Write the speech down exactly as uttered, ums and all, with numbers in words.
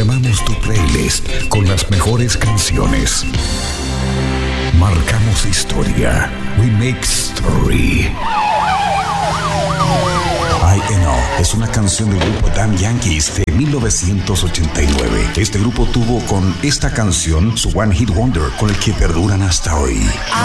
Rearmamos tu playlist con las mejores canciones. Marcamos historia. We make story. I Know es una canción del grupo Damn Yankees de mil novecientos ochenta y nueve. Este grupo tuvo con esta canción su One Hit Wonder, con el que perduran hasta hoy.